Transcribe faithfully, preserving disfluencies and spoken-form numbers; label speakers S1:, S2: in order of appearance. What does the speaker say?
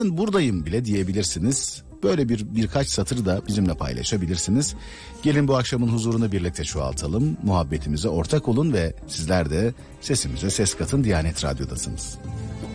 S1: buradayım bile diyebilirsiniz. Böyle bir birkaç satır da bizimle paylaşabilirsiniz. Gelin bu akşamın huzurunu birlikte çoğaltalım. Muhabbetimize ortak olun ve sizler de sesimize ses katın. Diyanet Radyo'dasınız.